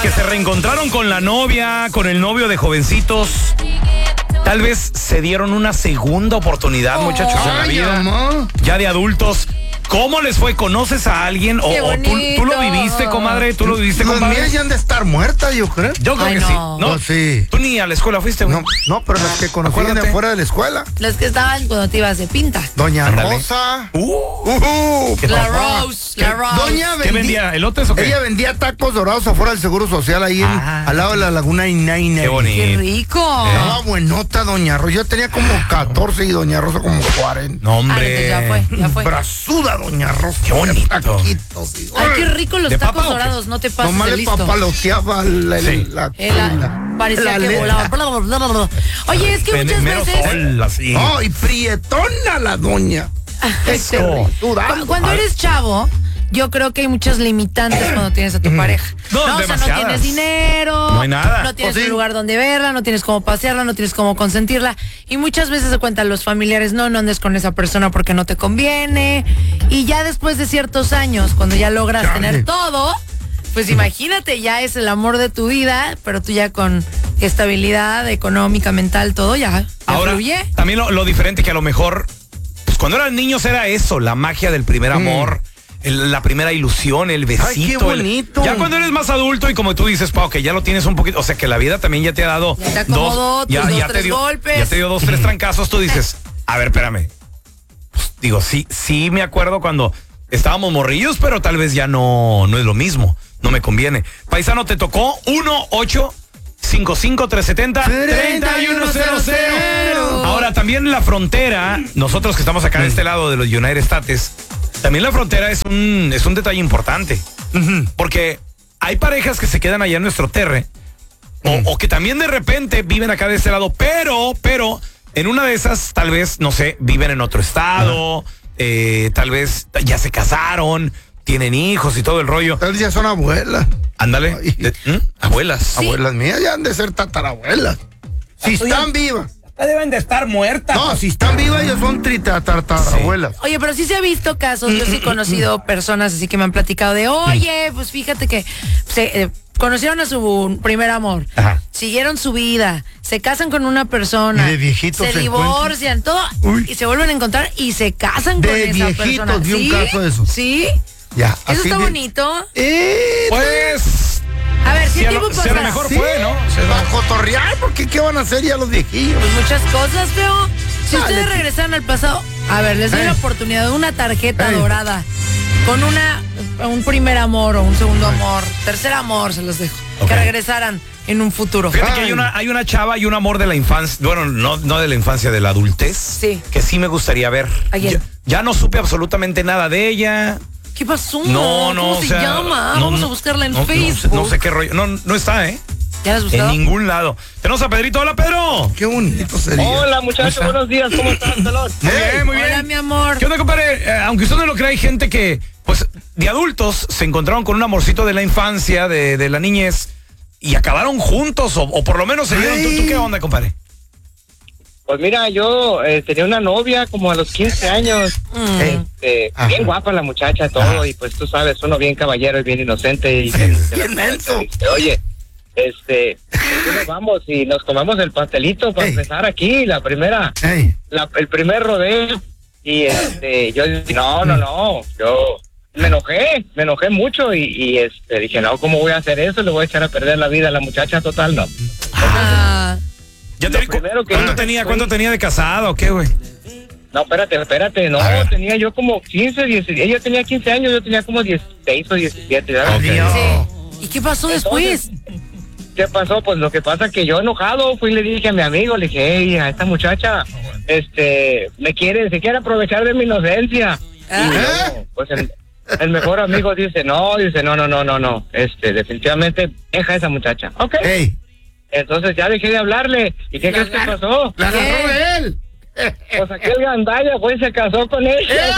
que se reencontraron con la novia, con el novio de jovencitos. Tal vez se dieron una segunda oportunidad, muchachos, en la vida. Amor. Ya de adultos. ¿Cómo les fue? ¿Conoces a alguien? ¿O tú lo viviste, comadre? ¿Tú lo viviste, compadre? Las mías ya han de estar muertas, yo creo. Yo creo que sí. No, sí. Tú ni a la escuela fuiste, güey. No, pero las que conocí de afuera de la escuela. Las que estaban cuando te ibas de pinta. Doña Ándale. Rosa. La Rose. Doña ¿Qué vendía? ¿Elotes o qué? Ella vendía tacos dorados afuera del Seguro Social, ahí al lado de la Laguna Inaina. Qué bonito. Qué rico. Estaba buenota Doña Rosa. Yo tenía como 14 y Doña Rosa como 40. No, hombre. Ya fue. Brazuda Doña Rosa. Qué bonito. Taquitos, sí. Ay, qué rico los ¿De tacos papa o qué? dorados, no te pases Nomás de le listo. papaloteaba Parecía la que letra. volaba. Oye, es que muchas Mero veces sol, así. No, y prietona la doña. Eso. cuando eres chavo, yo creo que hay muchas limitantes cuando tienes a tu pareja. No, O sea, no demasiadas. tienes dinero, No hay nada. no tienes ¿O sí? un lugar donde verla, no tienes cómo pasearla, no tienes cómo consentirla. Y muchas veces se cuentan los familiares, no andes con esa persona porque no te conviene. Y ya después de ciertos años, cuando ya logras tener todo, pues imagínate, ya es el amor de tu vida, pero tú ya con estabilidad económica, mental, todo ya Ahora, fluye. también lo diferente que a lo mejor, pues cuando eran niños era eso, la magia del primer amor, la primera ilusión, el besito. Ay, qué bonito. Ya cuando eres más adulto y como tú dices, Pau, que ya lo tienes un poquito, o sea que la vida también ya te ha dado Ya te acomodó tus dos, tres golpes. Ya te dio 2, 3 trancazos, tú dices, a ver, espérame. Pues, digo, sí me acuerdo cuando estábamos morrillos, pero tal vez ya no es lo mismo, no me conviene. Paisano, te tocó 1-855-370-3100. Ahora, también la frontera, nosotros que estamos acá de este lado de los United States, también la frontera es un detalle importante. Porque hay parejas que se quedan allá en nuestro terre, o que también de repente viven acá de este lado, pero en una de esas, tal vez, no sé, viven en otro estado, tal vez ya se casaron, tienen hijos y todo el rollo. Tal vez ya son abuelas. Ándale. Abuelas. Sí. Abuelas mías ya han de ser tatarabuelas. Si están vivas. Deben de estar muertas. No, si están vivas ya son tatarabuelas. Oye, pero sí se ha visto casos, yo sí he conocido personas así que me han platicado de, oye, pues fíjate que conocieron a su primer amor, Ajá. siguieron su vida, se casan con una persona, Y de viejitos se se divorcian, todo, y se vuelven a encontrar y se casan De con esa viejitos, persona. vi un ¿Sí? caso de eso. Sí, Ya, eso así está de- bonito. Pues, A ver, si ¿qué a tiempo lo pasa? mejor Sí, fue, ¿no? para cotorrear, porque ¿qué van a hacer ya los viejillos? Pues muchas cosas, feo. Si Dale. ustedes regresaran al pasado, a ver, les doy la oportunidad de una tarjeta dorada con un primer amor o un segundo amor, tercer amor, se los dejo. Ok. Que regresaran en un futuro. Fíjate que hay una chava y un amor de la infancia, bueno, no de la infancia, de la adultez, Sí. que sí me gustaría ver. ¿A quién? Ya no supe absolutamente nada de ella. ¿Qué pasó? No, ¿Cómo o se sea, llama? no, Vamos a no, buscarla en no, Facebook. No sé qué rollo. No está, ¿eh? ¿Ya la has En buscado? ningún lado. Tenemos a Pedrito. Hola, Pedro. Qué bonito sería. Hola muchachos, buenos días, ¿cómo están, pelón? Muy bien, muy bien. Hola, mi amor. ¿Qué onda, compadre? Aunque usted no lo crea, hay gente que, pues, de adultos se encontraron con un amorcito de la infancia, de la niñez, y acabaron juntos, o por lo menos se dieron. ¿Tú qué onda, compadre? Pues mira, yo tenía una novia como a los 15 años, Ajá. bien guapa la muchacha, todo, y pues tú sabes, uno bien caballero y bien inocente, y Bien menso. oye, nos vamos y nos comemos el pastelito para Ey. empezar aquí, el primer rodeo, y yo dije, no, yo me enojé mucho, y dije, no, ¿cómo voy a hacer eso? Le voy a echar a perder la vida a la muchacha, total, no. Ah, ¿Cuánto tenía de casado o qué, güey? No, espérate, no, A ver. tenía yo como 15, 16, ella tenía 15 años, yo tenía como 16 o 17, ¿sabes? Adiós. sí. ¿Y qué pasó después? ¿Qué pasó? Pues lo que pasa es que yo enojado fui y le dije a mi amigo, le dije, hey, a esta muchacha, se quiere aprovechar de mi inocencia. Y luego, pues el mejor amigo dice, no, definitivamente deja a esa muchacha. Ok. Ey, Entonces ya dejé de hablarle, ¿y qué crees que pasó? la ¿Qué? agarró él. Pues aquel gandalla, pues se casó con ella.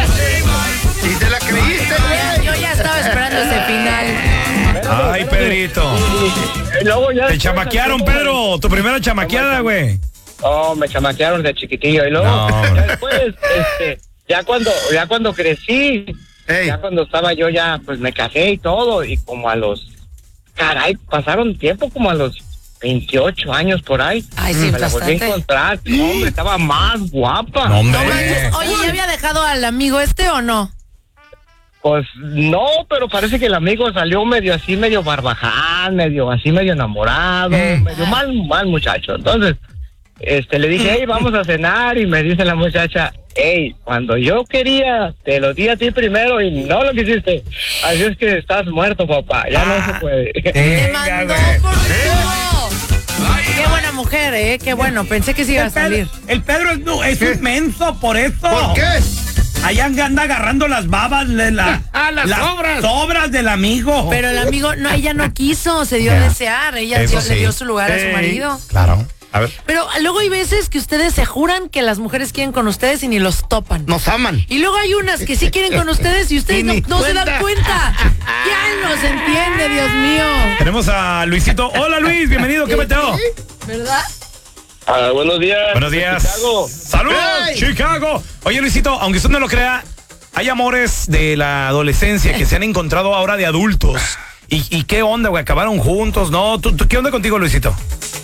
Y te la creíste, güey. Yo ya estaba esperando ese final. Ay, Pedrito. Y luego ya Te después, chamaquearon, así como- Pedro. Tu primera chamaqueada, güey. Oh, me chamaquearon de chiquitillo. Y luego, No. ya después, ya cuando crecí, Ey. ya cuando estaba yo ya, pues me casé y todo, y como a los caray, pasaron tiempo como a los 28 años por ahí. Ay, sí, me la volví a bastante. encontrar. Hombre, estaba más guapa. No, hombre. No manches. Oye, ¿ya había dejado al amigo este o no? Pues no, pero parece que el amigo salió medio así, medio barbaján, medio así, medio enamorado, medio mal muchacho. Entonces, le dije, hey, vamos a cenar, y me dice la muchacha, hey, cuando yo quería, te lo di a ti primero y no lo quisiste. Así es que estás muerto, papá, ya no se puede. Te mandó por eso. Qué buena mujer, qué bueno. Pensé que se iba a salir. El Pedro es un menso, por eso. ¿Por qué? Allá anda agarrando las babas de las sobras del amigo. Pero el amigo, no, ella no quiso, se dio a desear. Ella Eso le sí. dio su lugar a su marido. Claro. A ver. Pero luego hay veces que ustedes se juran que las mujeres quieren con ustedes y ni los topan. Nos aman. Y luego hay unas que sí quieren con ustedes y ustedes Y ni no se dan cuenta. ¿Quién nos entiende, Dios mío? Tenemos a Luisito. Hola, Luis, bienvenido, ¿qué meteo? ¿Verdad? Buenos días. Buenos días. Chicago. ¡Saludos, ¡Hey! Chicago! Oye, Luisito, aunque usted no lo crea, hay amores de la adolescencia que se han encontrado ahora de adultos. ¿Y qué onda, güey? ¿Acabaron juntos? ¿No? ¿Tú qué onda contigo, Luisito?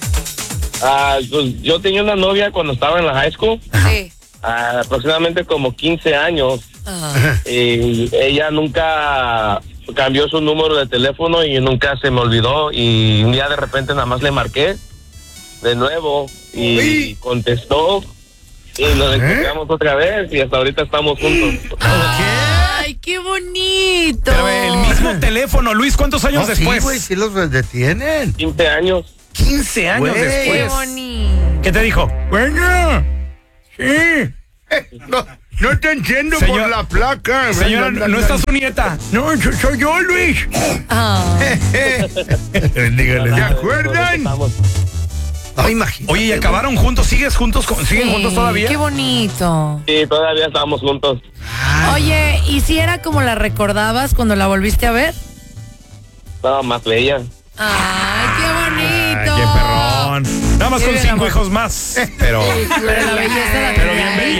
Pues yo tenía una novia cuando estaba en la high school, Sí. aproximadamente como 15 años. Ah. Y ella nunca cambió su número de teléfono y nunca se me olvidó. Y un día de repente nada más le marqué de nuevo y contestó. Y nos encontramos otra vez y hasta ahorita estamos juntos. Ay, qué bonito. Pero el mismo teléfono, Luis, ¿cuántos años después? Sí, güey, sí los detienen. 15 años. 15 años Güey. Qué después. bonito. ¿Qué te dijo? Bueno, sí. No te entiendo Señor- por la placa. Señora, no está su nieta. No, soy yo, Luis. Ah. Dígale. ¿Se acuerdan? Estamos. No, imagínate. Oye, ¿y acabaron juntos? ¿Siguen juntos Sí, todavía? Qué bonito. Sí, todavía estamos juntos. Oye, ¿y si era como la recordabas cuando la volviste a ver? Estaba más bella. Ay, qué Ay, bonito. qué perrón. Nada más Qué con bien, 5 amor. hijos más. Pero Pero la belleza la Pero tenía bien ahí. bella.